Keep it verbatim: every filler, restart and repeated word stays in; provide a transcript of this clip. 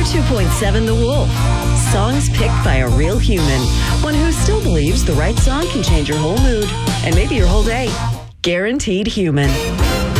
oh two point seven The Wolf. Songs picked by a real human. One who still believes the right song can change your whole mood and maybe your whole day. Guaranteed Human.